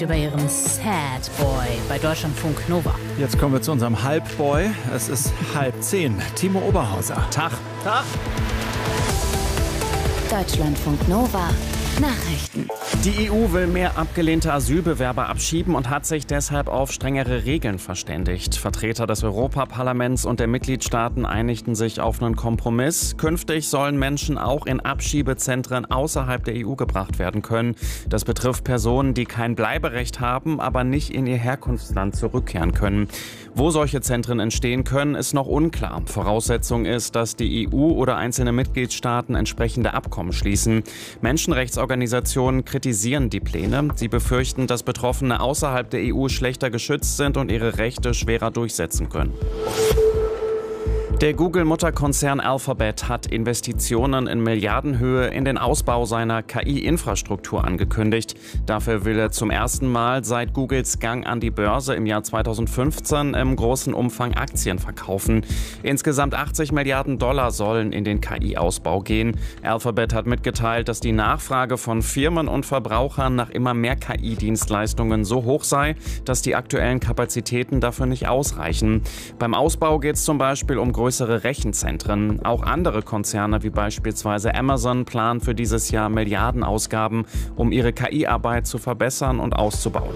Über ihren Sad Boy bei Deutschlandfunk Nova. Jetzt kommen wir zu unserem Halbboy. Es ist 9:30. Timo Oberhauser. Tag. Deutschlandfunk Nova. Nachrichten. Die EU will mehr abgelehnte Asylbewerber abschieben und hat sich deshalb auf strengere Regeln verständigt. Vertreter des Europaparlaments und der Mitgliedstaaten einigten sich auf einen Kompromiss. Künftig sollen Menschen auch in Abschiebezentren außerhalb der EU gebracht werden können. Das betrifft Personen, die kein Bleiberecht haben, aber nicht in ihr Herkunftsland zurückkehren können. Wo solche Zentren entstehen können, ist noch unklar. Voraussetzung ist, dass die EU oder einzelne Mitgliedstaaten entsprechende Abkommen schließen. Menschenrechtsorganisationen kritisieren die Pläne. Sie befürchten, dass Betroffene außerhalb der EU schlechter geschützt sind und ihre Rechte schwerer durchsetzen können. Der Google-Mutterkonzern Alphabet hat Investitionen in Milliardenhöhe in den Ausbau seiner KI-Infrastruktur angekündigt. Dafür will er zum ersten Mal seit Googles Gang an die Börse im Jahr 2015 im großen Umfang Aktien verkaufen. Insgesamt 80 Milliarden Dollar sollen in den KI-Ausbau gehen. Alphabet hat mitgeteilt, dass die Nachfrage von Firmen und Verbrauchern nach immer mehr KI-Dienstleistungen so hoch sei, dass die aktuellen Kapazitäten dafür nicht ausreichen. Beim Ausbau geht es zum Beispiel um größere Rechenzentren. Auch andere Konzerne wie beispielsweise Amazon planen für dieses Jahr Milliardenausgaben, um ihre KI-Arbeit zu verbessern und auszubauen.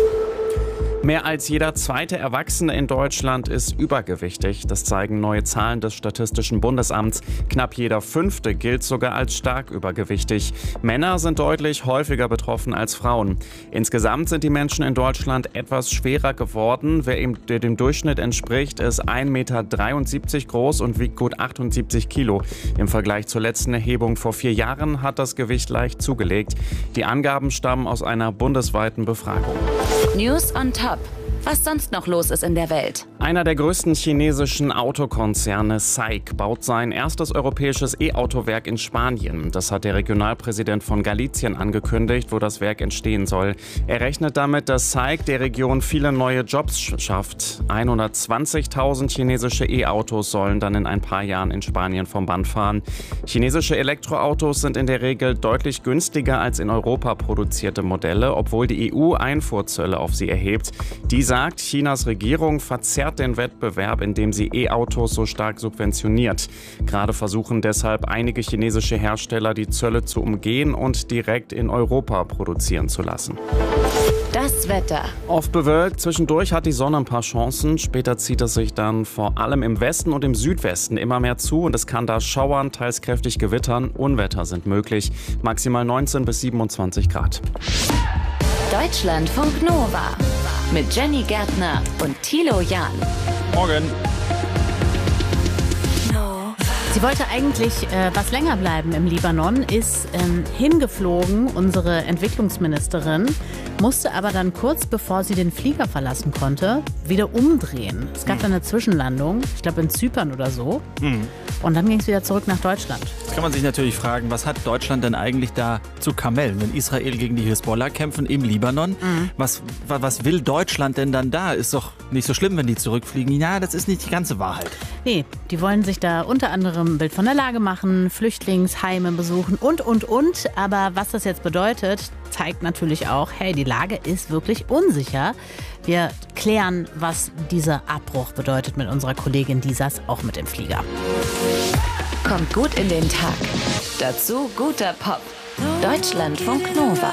Mehr als jeder zweite Erwachsene in Deutschland ist übergewichtig. Das zeigen neue Zahlen des Statistischen Bundesamts. Knapp jeder Fünfte gilt sogar als stark übergewichtig. Männer sind deutlich häufiger betroffen als Frauen. Insgesamt sind die Menschen in Deutschland etwas schwerer geworden. Wer dem Durchschnitt entspricht, ist 1,73 Meter groß und wiegt gut 78 Kilo. Im Vergleich zur letzten Erhebung vor 4 Jahren hat das Gewicht leicht zugelegt. Die Angaben stammen aus einer bundesweiten Befragung. News on Top. Was sonst noch los ist in der Welt. Einer der größten chinesischen Autokonzerne, SAIC, baut sein erstes europäisches E-Auto-Werk in Spanien. Das hat der Regionalpräsident von Galicien angekündigt, wo das Werk entstehen soll. Er rechnet damit, dass SAIC der Region viele neue Jobs schafft. 120.000 chinesische E-Autos sollen dann in ein paar Jahren in Spanien vom Band fahren. Chinesische Elektroautos sind in der Regel deutlich günstiger als in Europa produzierte Modelle, obwohl die EU Einfuhrzölle auf sie erhebt. Die sagt, Chinas Regierung verzerrt den Wettbewerb, indem sie E-Autos so stark subventioniert. Gerade versuchen deshalb einige chinesische Hersteller, die Zölle zu umgehen und direkt in Europa produzieren zu lassen. Das Wetter. Oft bewölkt, zwischendurch hat die Sonne ein paar Chancen. Später zieht es sich dann vor allem im Westen und im Südwesten immer mehr zu und es kann da schauern, teils kräftig gewittern. Unwetter sind möglich. Maximal 19 bis 27 Grad. Deutschlandfunk Nova. Mit Jenny Gärtner und Thilo Jahn. Morgen. Sie wollte eigentlich was länger bleiben im Libanon, ist hingeflogen, unsere Entwicklungsministerin, musste aber dann kurz bevor sie den Flieger verlassen konnte, wieder umdrehen. Es gab dann eine Zwischenlandung, ich glaube in Zypern oder so. Und dann ging es wieder zurück nach Deutschland. Jetzt kann man sich natürlich fragen, was hat Deutschland denn eigentlich da zu kamellen, wenn Israel gegen die Hisbollah kämpfen im Libanon? Was will Deutschland denn dann da? Ist doch nicht so schlimm, wenn die zurückfliegen. Ja, das ist nicht die ganze Wahrheit. Nee, die wollen sich da unter anderem ein Bild von der Lage machen, Flüchtlingsheime besuchen und. Aber was das jetzt bedeutet, zeigt natürlich auch, hey, die Lage ist wirklich unsicher. Wir klären, was dieser Abbruch bedeutet mit unserer Kollegin, die saß auch mit dem Flieger. Kommt gut in den Tag. Dazu guter Pop. Deutschlandfunk Nova.